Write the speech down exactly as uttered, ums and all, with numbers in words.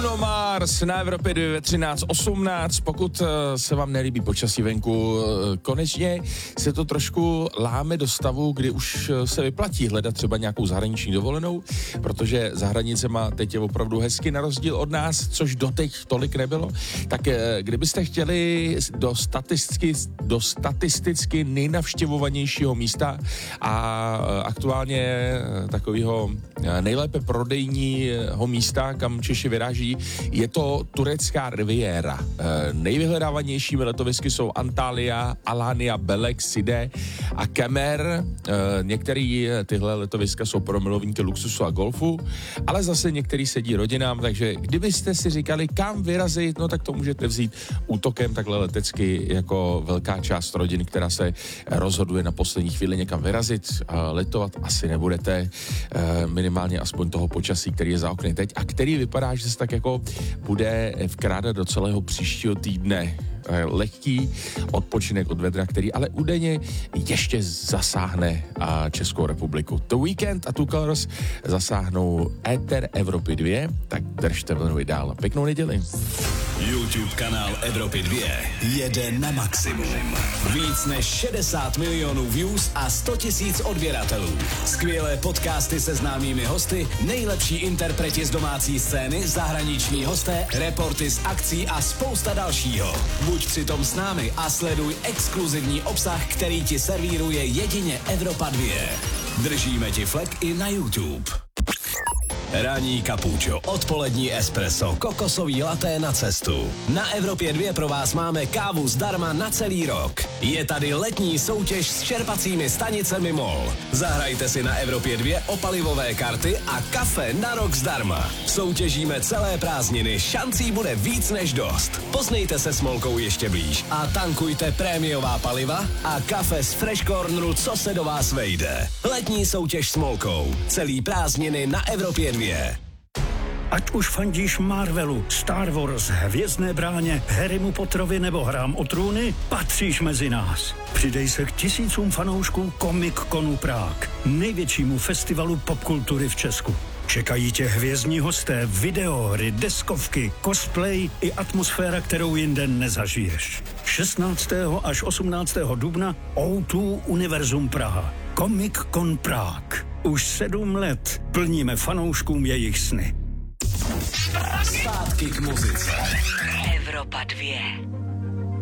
Bruno Mars na Evropě dvě ve třináct osmnáct. Pokud se vám nelíbí počasí venku, konečně se to trošku láme do stavu, kdy už se vyplatí hledat třeba nějakou zahraniční dovolenou, protože za hranicema teď je opravdu hezky na rozdíl od nás, což doteď tolik nebylo. Tak kdybyste chtěli do statisticky, do statisticky nejnavštěvovanějšího místa a aktuálně takového nejlépe prodejního místa, kam Češi vyráží, je to turecká riviéra. E, nejvyhledávanějšími letovisky jsou Antalya, Alanya, Belek, Side a Kemer. E, některé tyhle letoviska jsou pro milovníky luxusu a golfu, ale zase některý sedí rodinám, takže kdybyste si říkali, kam vyrazit, no tak to můžete vzít útokem takhle letecky jako velká část rodin, která se rozhoduje na poslední chvíli někam vyrazit. E, letovat asi nebudete, e, minimálně aspoň toho počasí, který je za okny teď a který vypadá, že se tak jako bude vkrádat do celého příštího týdne. Lehký odpočinek od vedra, který ale údajně ještě zasáhne Českou republiku. The Weekend a Two Colors zasáhnou éter Evropy dva, tak držte vlnu dál. Pěknou neděli. YouTube kanál Evropy dva jede na maximum. Víc než šedesát milionů views a sto tisíc odběratelů. Skvělé podcasty se známými hosty, nejlepší interpreti z domácí scény, zahraniční hosté, reporty z akcí a spousta dalšího. Buď přitom s námi a sleduj exkluzivní obsah, který ti servíruje jedině Evropa dva. Držíme ti flek i na YouTube. Ranní kapučo, odpolední espresso, kokosový laté na cestu. Na Evropě dva pro vás máme kávu zdarma na celý rok. Je tady letní soutěž s čerpacími stanicemi MOL. Zahrajte si na Evropě dva o palivové karty a kafe na rok zdarma. Soutěžíme celé prázdniny, šancí bude víc než dost. Poznejte se s Molkou ještě blíž a tankujte prémiová paliva a kafe z Fresh Corneru, co se do vás vejde. Letní soutěž s Molkou. Celý prázdniny na Evropě dva. Ať už fandíš Marvelu, Star Wars, Hvězdné bráně, Harrymu Potterovi nebo Hrám o trůny, patříš mezi nás. Přidej se k tisícům fanoušků Comic Conu Prague, největšímu festivalu popkultury v Česku. Čekají tě hvězdní hosté, videohry, deskovky, cosplay i atmosféra, kterou jinde nezažiješ. šestnáctého až osmnáctého dubna ó dva Univerzum Praha. Comic Con Prague. Už sedm let plníme fanouškům jejich sny. Zpátky k muzice. Evropa dva.